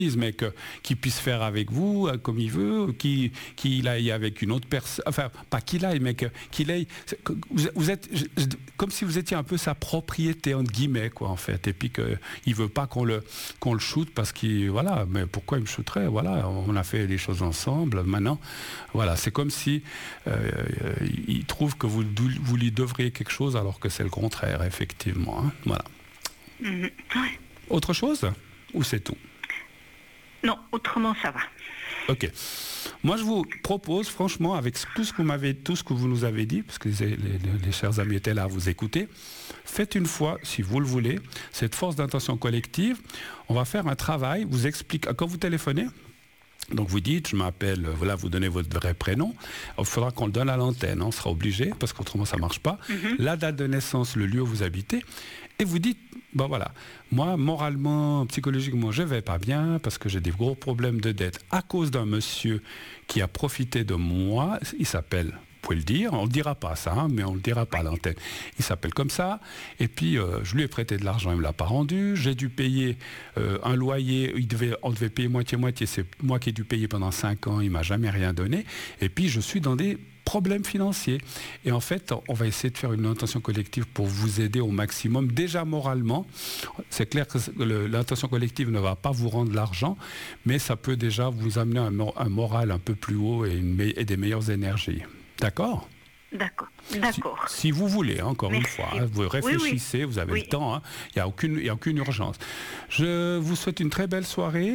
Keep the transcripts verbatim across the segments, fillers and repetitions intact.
mais que, qu'il puisse faire avec vous euh, comme il veut, qu'il, qu'il aille avec une autre personne, enfin pas qu'il aille, mais que, qu'il aille, que vous, vous êtes je, je, comme si vous étiez un peu sa propriété entre guillemets quoi en fait, et puis qu'il veut pas qu'on le qu'on le shoote parce qu'il voilà, mais pourquoi il me shooterait, voilà, on a fait des choses ensemble, maintenant voilà, c'est comme si euh, il trouve que vous vous lui devriez quelque chose alors que c'est le contraire effectivement, hein, voilà. Mmh, ouais. Autre chose ou c'est tout? Non, autrement ça va. Ok. Moi, je vous propose, franchement, avec tout ce que vous m'avez, tout ce que vous nous avez dit, parce que les, les, les chers amis étaient là à vous écouter, faites une fois, si vous le voulez, cette force d'intention collective. On va faire un travail. Vous explique quand vous téléphonez. Donc vous dites, je m'appelle, voilà, vous donnez votre vrai prénom. Il faudra qu'on le donne à l'antenne, hein, on sera obligé, parce qu'autrement ça ne marche pas. Mm-hmm. La date de naissance, le lieu où vous habitez. Et vous dites, ben voilà, moi, moralement, psychologiquement, je ne vais pas bien, parce que j'ai des gros problèmes de dette à cause d'un monsieur qui a profité de moi. Il s'appelle... Vous pouvez le dire, on ne le dira pas ça, hein, mais on ne le dira pas à l'antenne. Il s'appelle comme ça, et puis euh, je lui ai prêté de l'argent, il ne me l'a pas rendu, j'ai dû payer euh, un loyer, il devait, on devait payer moitié-moitié, c'est moi qui ai dû payer pendant cinq ans, il ne m'a jamais rien donné, et puis je suis dans des problèmes financiers. Et en fait, on va essayer de faire une intention collective pour vous aider au maximum, déjà moralement. C'est clair que l'intention collective ne va pas vous rendre l'argent, mais ça peut déjà vous amener un, un moral un peu plus haut et, une, et des meilleures énergies. D'accord ? D'accord, d'accord. Si, si vous voulez, encore Merci. une fois, hein, vous réfléchissez, oui, oui. Vous avez oui. le temps, hein, il n'y a aucune, il n'y a aucune urgence. Je vous souhaite une très belle soirée.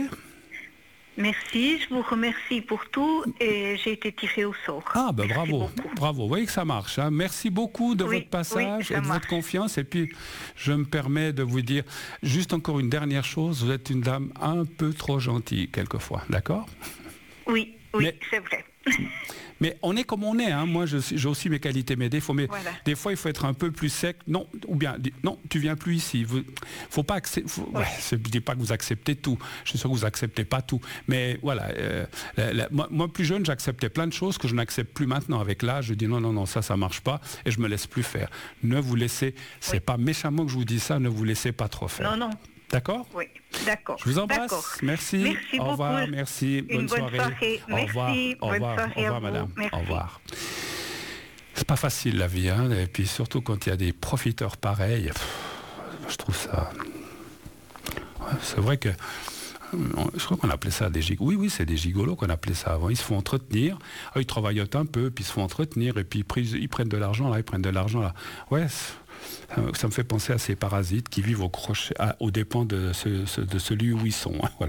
Merci, je vous remercie pour tout et j'ai été tirée au sort. Ah ben bravo, bravo, vous voyez que ça marche. Hein. Merci beaucoup de oui, votre passage oui, et de marche. Votre confiance. Et puis, je me permets de vous dire, juste encore une dernière chose, vous êtes une dame un peu trop gentille quelquefois, d'accord ? Oui, oui, Mais, c'est vrai. Mais on est comme on est, hein. Moi je, j'ai aussi mes qualités, mais des fois, mais voilà. Des fois il faut être un peu plus sec, non, ou bien, non, tu viens plus ici, vous, faut pas accepter, faut, ouais. Ouais, je dis pas que vous acceptez tout, je suis sûr que vous acceptez pas tout, mais voilà, euh, la, la, moi, moi plus jeune j'acceptais plein de choses que je n'accepte plus maintenant, avec l'âge je dis non, non, non, ça, ça marche pas, et je me laisse plus faire, ne vous laissez, c'est oui. Pas méchamment que je vous dis ça, ne vous laissez pas trop faire. Non, non. D'accord ? Oui, d'accord. Je vous embrasse. D'accord. Merci. Merci au beaucoup. revoir. Merci. Bonne, Une bonne soirée. soirée. Au revoir. Merci. Au revoir. Bonne soirée au revoir, à madame. Merci. Au revoir. C'est pas facile la vie, hein. Et puis surtout quand il y a des profiteurs pareils, pff, je trouve ça. Ouais, c'est vrai que. Je crois qu'on appelait ça des gigolos. Oui, oui, c'est des gigolos qu'on appelait ça avant. Ils se font entretenir. Ah, ils travaillent un peu, puis ils se font entretenir, et puis ils prennent de l'argent là, ils prennent de l'argent là. Ouais. Ça me fait penser à ces parasites qui vivent au crochet, à, aux dépens de, ce, de celui où ils sont. Hein, voilà.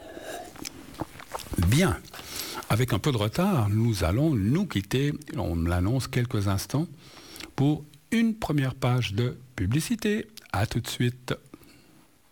Bien. Avec un peu de retard, nous allons nous quitter, on me l'annonce quelques instants, pour une première page de publicité. À tout de suite.